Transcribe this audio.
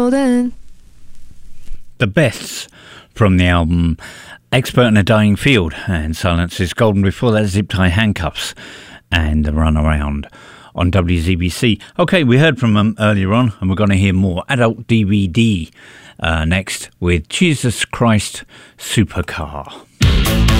know then. The Beths from the album Expert in a Dying Field, and Silence is Golden. Before that, Zip Tie Handcuffs and The Runaround on WZBC. Okay, we heard from them earlier on, and we're going to hear more. Adult DVD next with Jesus Christ Supercar.